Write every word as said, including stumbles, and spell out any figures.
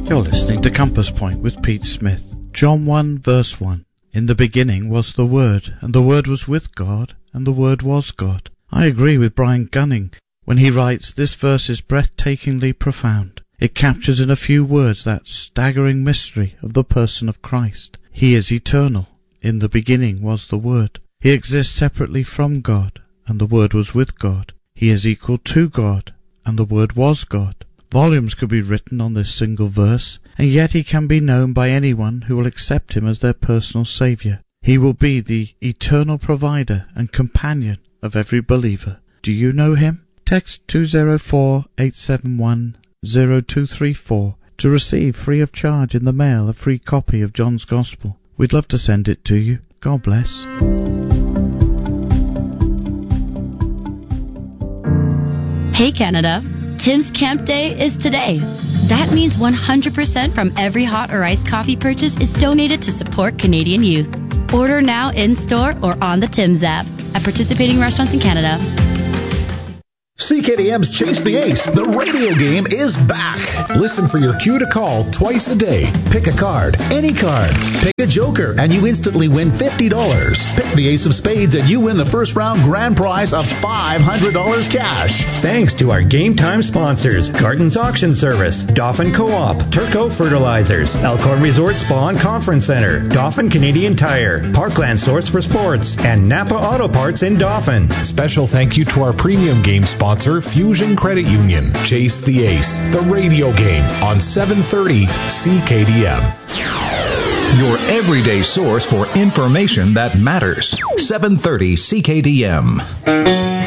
You're listening to Compass Point with Pete Smith. John one verse one. In the beginning was the Word, and the Word was with God, and the Word was God. I agree with Brian Gunning when he writes, this verse is breathtakingly profound. It captures in a few words that staggering mystery of the person of Christ. He is eternal. In the beginning was the Word. He exists separately from God, and the Word was with God. He is equal to God, and the Word was God. Volumes could be written on this single verse, and yet he can be known by anyone who will accept him as their personal Saviour. He will be the eternal provider and companion of every believer. Do you know him? Text two oh four, eight seven one, oh two three four to receive free of charge in the mail a free copy of John's Gospel. We'd love to send it to you. God bless. Hey Canada, Tim's Camp Day is today. That means one hundred percent from every hot or iced coffee purchase is donated to support Canadian youth. Order now in-store or on the Tim's app at participating restaurants in Canada. C K D M's Chase the Ace, the radio game, is back. Listen for your cue to call twice a day. Pick a card, any card. Pick a joker, and you instantly win fifty dollars. Pick the Ace of Spades, and you win the first round grand prize of five hundred dollars cash. Thanks to our game time sponsors, Gardens Auction Service, Dauphin Co-op, Turco Fertilizers, Elkhorn Resort Spa and Conference Center, Dauphin Canadian Tire, Parkland Source for Sports, and Napa Auto Parts in Dauphin. Special thank you to our premium game sponsor, Fusion Credit Union. Chase the Ace, the radio game on seven thirty C K D M. Your everyday source for information that matters. seven thirty C K D M.